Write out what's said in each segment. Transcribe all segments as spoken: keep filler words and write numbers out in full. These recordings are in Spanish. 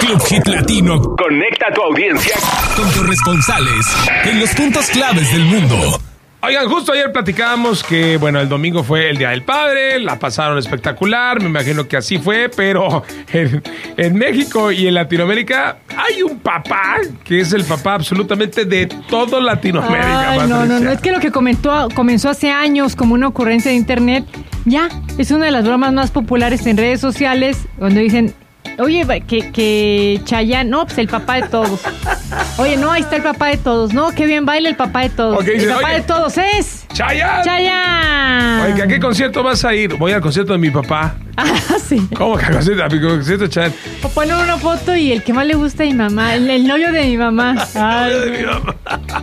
Club Hit Latino conecta a tu audiencia con corresponsales en los puntos claves del mundo. Oigan, justo ayer platicábamos que, bueno, el domingo fue el Día del Padre, la pasaron espectacular, me imagino que así fue, pero en, en México y en Latinoamérica hay un papá que es el papá absolutamente de todo Latinoamérica. Ay, no, no, no, es que lo que comentó, comenzó hace años como una ocurrencia de internet, ya es una de las bromas más populares en redes sociales, donde dicen, oye, que, que Chayanne, no, pues el papá de todos. Oye, no, ahí está el papá de todos. No, qué bien baila el papá de todos. Okay, el dice, papá oye, de todos es... ¡Chayanne! ¡Chayanne! Oye, ¿a qué concierto vas a ir? Voy al concierto de mi papá. Ah, sí. ¿Cómo que al concierto? A mi concierto de Chayanne. O ponen una foto y el que más le gusta a mi mamá, el, el novio de mi mamá. Ay. El novio de mi mamá.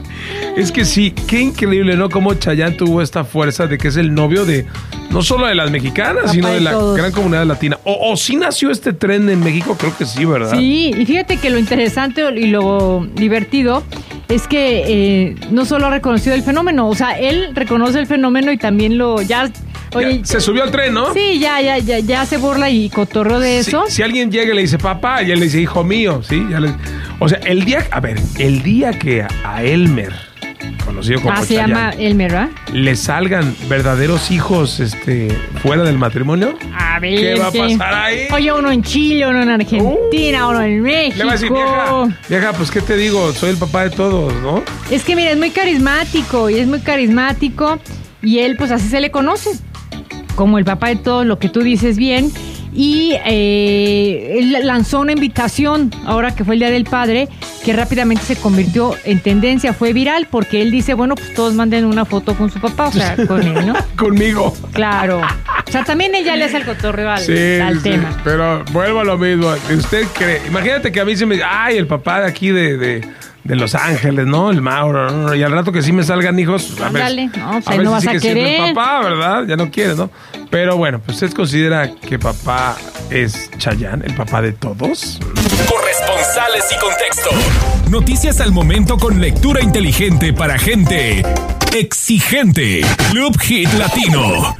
Es que sí, qué increíble, ¿no? Cómo Chayanne tuvo esta fuerza de que es el novio de... No solo de las mexicanas, papá sino de, de la todos. Gran comunidad latina. O, o sí nació este tren en México, creo que sí, ¿verdad? Sí, y fíjate que lo interesante y lo divertido es que eh, no solo ha reconocido el fenómeno, o sea, él reconoce el fenómeno y también lo... ya Oye, ya, se subió al tren, ¿no? Sí, ya, ya, ya, ya se burla y cotorreo de eso. Si, si alguien llega y le dice papá, y él le dice hijo mío, ¿sí? Ya le, o sea, el día, a ver, el día que a, a Elmer, conocido como Ah, se Chayanne, llama Elmer, ¿verdad? le salgan verdaderos hijos este, fuera del matrimonio, a ver, ¿qué va a pasar ahí? Oye, uno en Chile, uno en Argentina, uh, uno en México. Le va a decir, vieja, vieja, pues qué te digo, soy el papá de todos, ¿no? Es que mira, es muy carismático, y es muy carismático, y él pues así se le conoce, como el papá de todos, lo que tú dices bien. Y eh, él lanzó una invitación, ahora que fue el Día del Padre, que rápidamente se convirtió en tendencia, fue viral, porque él dice, bueno, pues todos manden una foto con su papá, o sea, con él, ¿no? Conmigo. Claro. O sea, también ella le hace el cotorreo al, sí, al sí, tema. Pero vuelvo a lo mismo. ¿Usted cree? Imagínate que a mí se me... Ay, el papá de aquí de... de de Los Ángeles, ¿no? El Mauro, ¿no? Y al rato que sí me salgan hijos, a ver, Ándale, no, pues a ahí ver no si vas sigue a querer. siendo el papá, ¿verdad? Ya no quiere, ¿no? Pero bueno, pues ¿usted considera que papá es Chayanne, el papá de todos? Corresponsales y contexto. Noticias al momento con lectura inteligente para gente exigente. Club Hit Latino.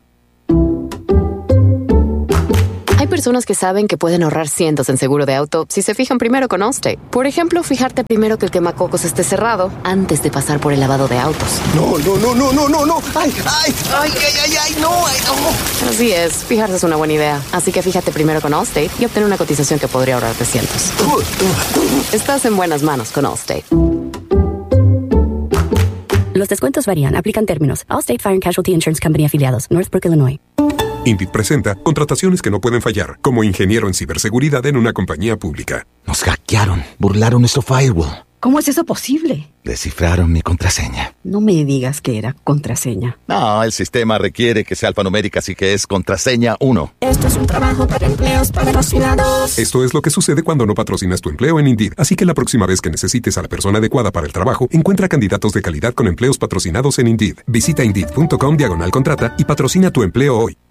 Hay personas que saben que pueden ahorrar cientos en seguro de auto si se fijan primero con Allstate. Por ejemplo, fijarte primero que el quemacocos esté cerrado antes de pasar por el lavado de autos. No, no, no, no, no, no, no. Ay, ay, ay, ay, ay, ay, no, ay, no. Así es, fijarse es una buena idea. Así que fíjate primero con Allstate y obtén una cotización que podría ahorrarte cientos. Estás en buenas manos con Allstate. Los descuentos varían. Aplican términos. Allstate Fire and Casualty Insurance Company afiliados. Northbrook, Illinois. Indeed presenta contrataciones que no pueden fallar, como ingeniero en ciberseguridad en una compañía pública. Nos hackearon, burlaron nuestro firewall. ¿Cómo es eso posible? Descifraron mi contraseña. No me digas que era contraseña. No, el sistema requiere que sea alfanumérica, así que es contraseña uno. Esto es un trabajo para empleos patrocinados. Esto es lo que sucede cuando no patrocinas tu empleo en Indeed. Así que la próxima vez que necesites a la persona adecuada para el trabajo, encuentra candidatos de calidad con empleos patrocinados en Indeed. Visita Indeed punto com diagonal contrata y patrocina tu empleo hoy.